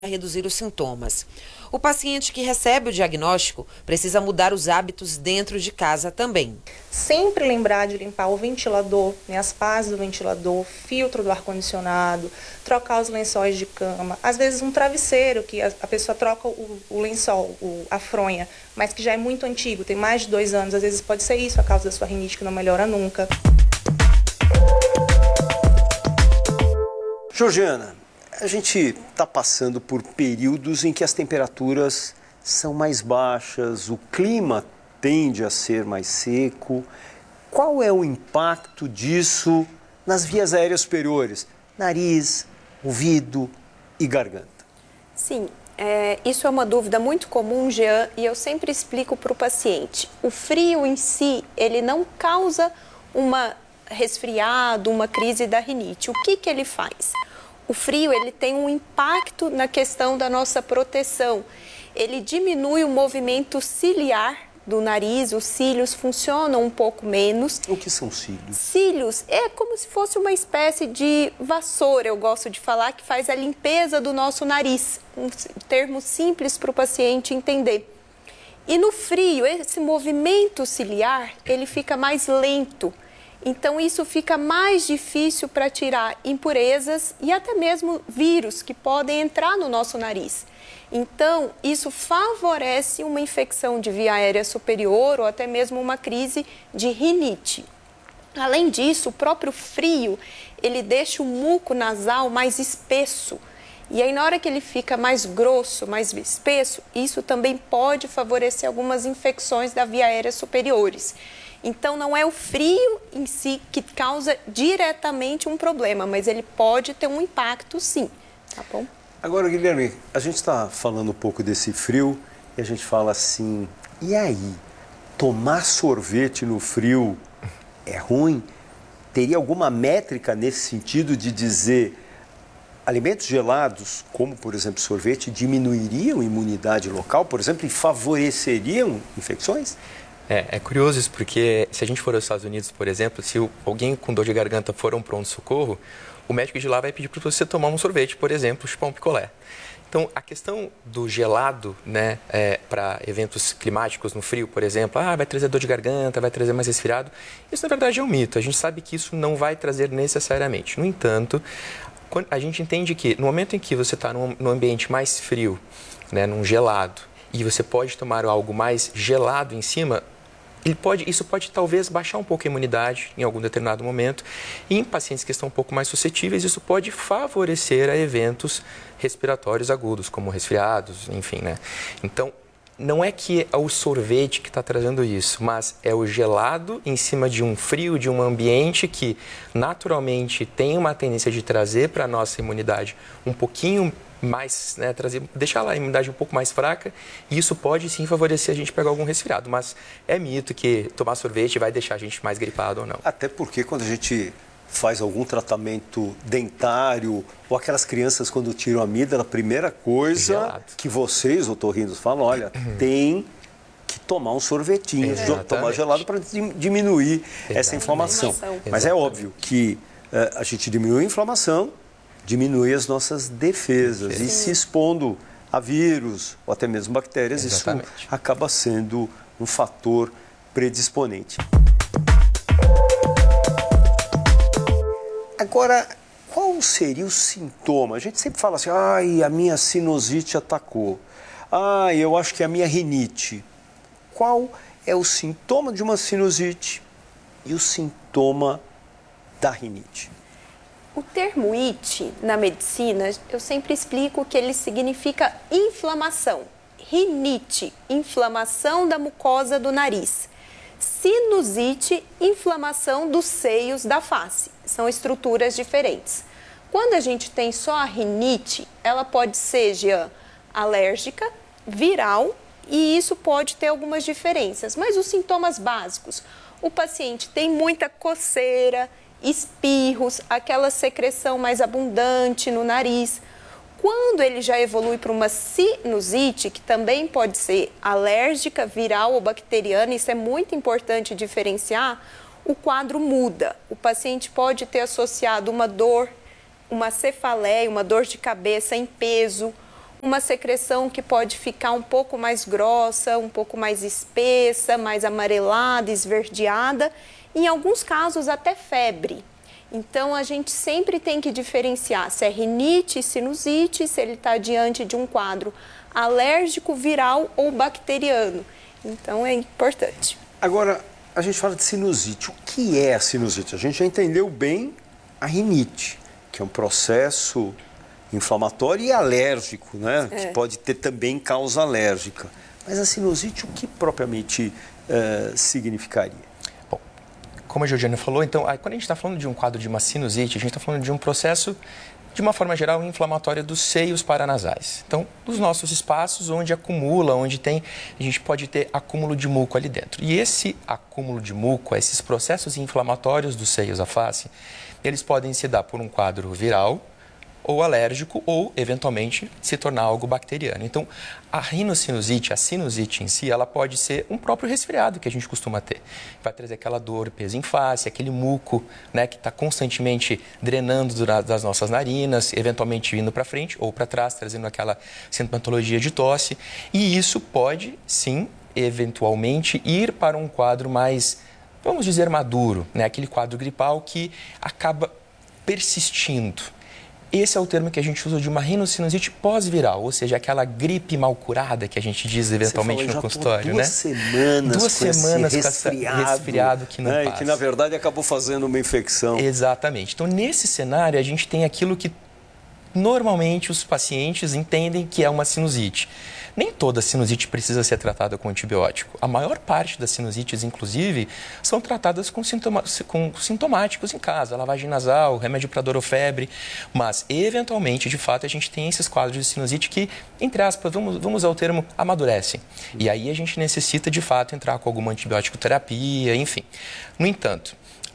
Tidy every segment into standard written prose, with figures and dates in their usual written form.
a reduzir os sintomas. O paciente que recebe o diagnóstico precisa mudar os hábitos dentro de casa também. Sempre lembrar de limpar o ventilador, as pás do ventilador, filtro do ar-condicionado, trocar os lençóis de cama. Às vezes um travesseiro, que a pessoa troca o lençol, a fronha, mas que já é muito antigo, tem mais de 2 anos. Às vezes pode ser isso a causa da sua rinite, que não melhora nunca. Georgiana, a gente está passando por períodos em que as temperaturas são mais baixas, o clima tende a ser mais seco. Qual é o impacto disso nas vias aéreas superiores? Nariz, ouvido e garganta. Sim, isso é uma dúvida muito comum, Jean, e eu sempre explico para o paciente. O frio em si, ele não causa uma resfriado, uma crise da rinite. O que ele faz? O frio, ele tem um impacto na questão da nossa proteção. Ele diminui o movimento ciliar do nariz, os cílios funcionam um pouco menos. O que são cílios? Cílios é como se fosse uma espécie de vassoura, eu gosto de falar, que faz a limpeza do nosso nariz. Um termo simples para o paciente entender. E no frio, esse movimento ciliar, ele fica mais lento. Então, isso fica mais difícil para tirar impurezas e até mesmo vírus que podem entrar no nosso nariz. Então, isso favorece uma infecção de via aérea superior ou até mesmo uma crise de rinite. Além disso, o próprio frio, ele deixa o muco nasal mais espesso. E aí, na hora que ele fica mais grosso, mais espesso, isso também pode favorecer algumas infecções da via aérea superiores. Então, não é o frio em si que causa diretamente um problema, mas ele pode ter um impacto, sim, tá bom? Agora, Guilherme, a gente está falando um pouco desse frio e a gente fala assim, e aí, tomar sorvete no frio é ruim? Teria alguma métrica nesse sentido de dizer alimentos gelados, como por exemplo sorvete, diminuiriam a imunidade local, por exemplo, e favoreceriam infecções? É curioso isso, porque se a gente for aos Estados Unidos, por exemplo, se alguém com dor de garganta for a um pronto-socorro, o médico de lá vai pedir para você tomar um sorvete, por exemplo, chupar um picolé. Então, a questão do gelado, né, para eventos climáticos no frio, por exemplo, vai trazer dor de garganta, vai trazer mais resfriado, isso na verdade é um mito. A gente sabe que isso não vai trazer necessariamente. No entanto, a gente entende que no momento em que você está num ambiente mais frio, né, num gelado, e você pode tomar algo mais gelado em cima, isso pode talvez baixar um pouco a imunidade em algum determinado momento. E em pacientes que estão um pouco mais suscetíveis, isso pode favorecer a eventos respiratórios agudos, como resfriados, enfim, né? Então, não é que é o sorvete que está trazendo isso, mas é o gelado em cima de um frio, de um ambiente que naturalmente tem uma tendência de trazer para a nossa imunidade um pouquinho mais, né, deixar a imunidade um pouco mais fraca, e isso pode sim favorecer a gente pegar algum resfriado, mas é mito que tomar sorvete vai deixar a gente mais gripado ou não. Até porque quando a gente faz algum tratamento dentário, ou aquelas crianças quando tiram a amígdala, a primeira coisa gelado que vocês, otorrinos, falam, olha, tem que tomar um sorvetinho, tomar gelado para diminuir essa inflamação. Mas é óbvio que a gente diminui a inflamação, diminui as nossas defesas. E se expondo a vírus ou até mesmo bactérias, isso acaba sendo um fator predisponente. Agora, qual seria o sintoma? A gente sempre fala assim, a minha sinusite atacou. Eu acho que é a minha rinite. Qual é o sintoma de uma sinusite e o sintoma da rinite? O termo it, na medicina, eu sempre explico que ele significa inflamação. Rinite, inflamação da mucosa do nariz. Sinusite, inflamação dos seios da face. São estruturas diferentes. Quando a gente tem só a rinite, ela pode ser alérgica, viral, e isso pode ter algumas diferenças. Mas os sintomas básicos, o paciente tem muita coceira, espirros, aquela secreção mais abundante no nariz. Quando ele já evolui para uma sinusite, que também pode ser alérgica, viral ou bacteriana, isso é muito importante diferenciar, o quadro muda. O paciente pode ter associado uma dor, uma cefaleia, uma dor de cabeça em peso, Uma secreção que pode ficar um pouco mais grossa, um pouco mais espessa, mais amarelada, esverdeada, em alguns casos até febre. Então, a gente sempre tem que diferenciar se é rinite e sinusite, se ele está diante de um quadro alérgico, viral ou bacteriano. Então, é importante. Agora, a gente fala de sinusite. O que é a sinusite? A gente já entendeu bem a rinite, que é um processo inflamatório e alérgico, né? Que pode ter também causa alérgica. Mas a sinusite, o que propriamente significaria? Bom, como a Georgiana falou, então, quando a gente está falando de um quadro de uma sinusite, a gente está falando de um processo, de uma forma geral, inflamatório dos seios paranasais. Então, dos nossos espaços onde acumula, a gente pode ter acúmulo de muco ali dentro. E esse acúmulo de muco, esses processos inflamatórios dos seios à face, eles podem se dar por um quadro viral, ou alérgico, ou, eventualmente, se tornar algo bacteriano. Então, a rinocinusite, a sinusite em si, ela pode ser um próprio resfriado que a gente costuma ter. Vai trazer aquela dor, peso em face, aquele muco, né, que está constantemente drenando das nossas narinas, eventualmente indo para frente ou para trás, trazendo aquela sintomatologia de tosse. E isso pode, sim, eventualmente, ir para um quadro mais, vamos dizer, maduro, né, aquele quadro gripal que acaba persistindo. Esse é o termo que a gente usa de uma rinocinusite pós-viral, ou seja, aquela gripe mal curada que a gente diz eventualmente no consultório, né? Duas semanas com esse resfriado que não passa. E que, na verdade, acabou fazendo uma infecção. Exatamente. Então, nesse cenário, a gente tem aquilo que normalmente os pacientes entendem que é uma sinusite. Nem toda sinusite precisa ser tratada com antibiótico. A maior parte das sinusites, inclusive, são tratadas com sintomáticos em casa, lavagem nasal, remédio para dor ou febre. Mas, eventualmente, de fato, a gente tem esses quadros de sinusite que, entre aspas, vamos usar o termo, amadurecem. E aí a gente necessita, de fato, entrar com alguma antibiótico terapia, enfim. No entanto,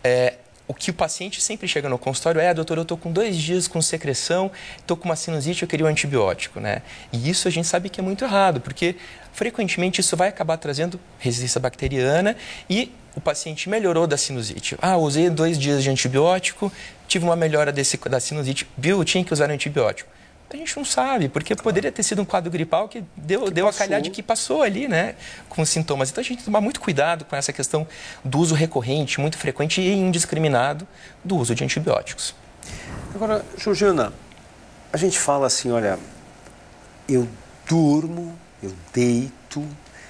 o que o paciente sempre chega no consultório doutor, eu estou com 2 dias com secreção, estou com uma sinusite, eu queria um antibiótico, né? E isso a gente sabe que é muito errado, porque frequentemente isso vai acabar trazendo resistência bacteriana e o paciente melhorou da sinusite. Usei 2 dias de antibiótico, tive uma melhora da sinusite, viu, tinha que usar antibiótico. A gente não sabe, porque poderia ter sido um quadro gripal que deu a calhar de que passou ali, né, com os sintomas. Então, a gente tem que tomar muito cuidado com essa questão do uso recorrente, muito frequente e indiscriminado do uso de antibióticos. Agora, Georgiana, a gente fala assim, olha, eu durmo, eu deito,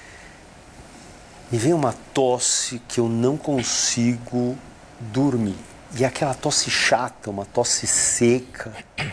me vem uma tosse que eu não consigo dormir. E aquela tosse chata, uma tosse seca.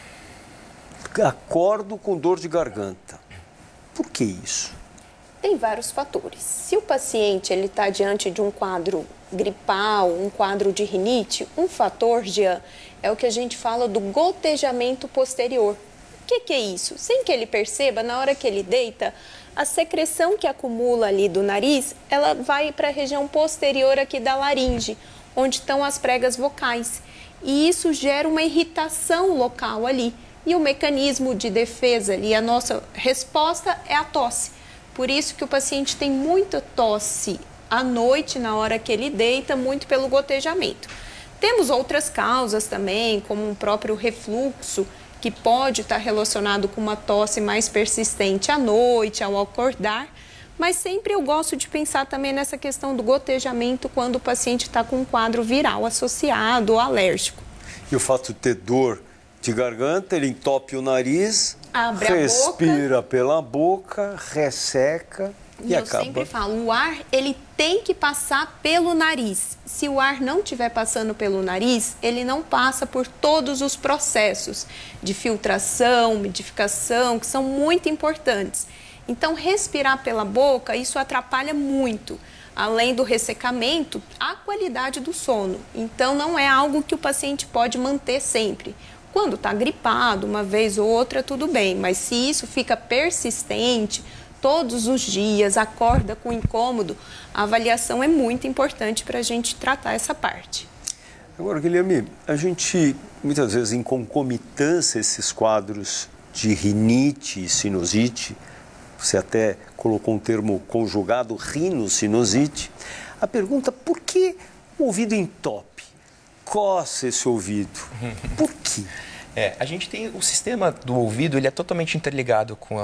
Acordo com dor de garganta. Por que isso? Tem vários fatores. Se o paciente está diante de um quadro gripal, um quadro de rinite, um fator, Jean, é o que a gente fala do gotejamento posterior. O que é isso? Sem que ele perceba, na hora que ele deita, a secreção que acumula ali do nariz, ela vai para a região posterior aqui da laringe, onde estão as pregas vocais. E isso gera uma irritação local ali. E o mecanismo de defesa ali, a nossa resposta é a tosse. Por isso que o paciente tem muita tosse à noite, na hora que ele deita, muito pelo gotejamento. Temos outras causas também, como o próprio refluxo, que pode estar relacionado com uma tosse mais persistente à noite, ao acordar. Mas sempre eu gosto de pensar também nessa questão do gotejamento quando o paciente está com um quadro viral associado ou alérgico. E o fato de ter dor de garganta, ele entope o nariz, respira pela boca, resseca e acaba. Eu sempre falo, o ar ele tem que passar pelo nariz. Se o ar não estiver passando pelo nariz, ele não passa por todos os processos de filtração, umidificação, que são muito importantes. Então, respirar pela boca, isso atrapalha muito. Além do ressecamento, a qualidade do sono. Então, não é algo que o paciente pode manter sempre. Quando está gripado, uma vez ou outra, tudo bem. Mas se isso fica persistente, todos os dias, acorda com incômodo, a avaliação é muito importante para a gente tratar essa parte. Agora, Guilherme, a gente, muitas vezes, em concomitância esses quadros de rinite e sinusite, você até colocou um termo conjugado, rinocinusite, a pergunta, por que o ouvido entope? Coça esse ouvido. Por quê? A gente tem o sistema do ouvido, ele é totalmente interligado